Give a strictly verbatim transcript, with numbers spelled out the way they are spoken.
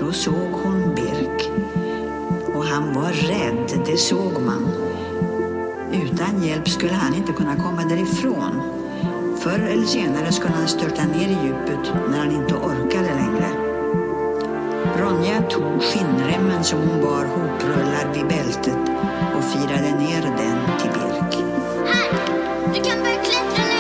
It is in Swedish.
då såg hon Birk. Och han var rädd, det såg man. Utan hjälp skulle han inte kunna komma därifrån. Förr eller senare skulle han störta ner i djupet när han inte orkade längre. Ronja tog skinnremmen som hon bar hoprullad vid bältet och firade ner den.